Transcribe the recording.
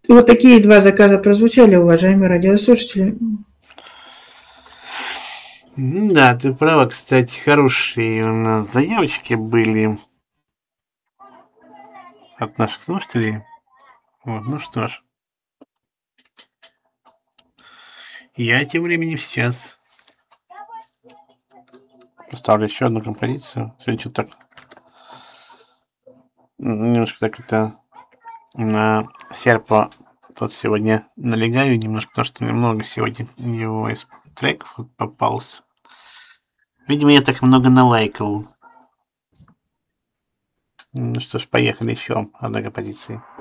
Вот такие два заказа прозвучали, уважаемые радиослушатели. Да, ты права, кстати, хорошие у нас заявочки были от наших слушателей. Вот, ну что ж. Я тем временем сейчас поставлю еще одну композицию. Сегодня что-то так немножко так это на серпа тот сегодня налегаю немножко, потому что немного сегодня его из треков попался. Видимо, я так много налайкал. Ну что ж, поехали еще одной композиции.